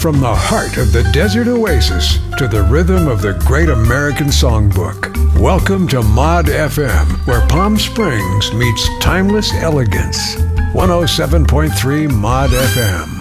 From the heart of the desert oasis to the rhythm of the great American songbook. Welcome to Mod FM, where Palm Springs meets timeless elegance. 107.3 Mod FM.